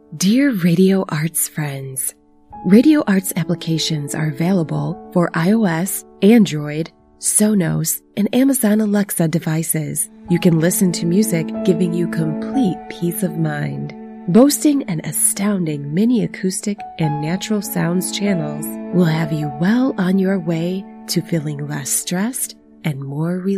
Dear Radio Arts friends, Radio Arts applications are available for iOS, Android, Sonos, and Amazon Alexa devices. You can listen to music giving you complete peace of mind. Boasting an astounding mini acoustic and natural sounds channels will have you well on your way to feeling less stressed and more relaxed.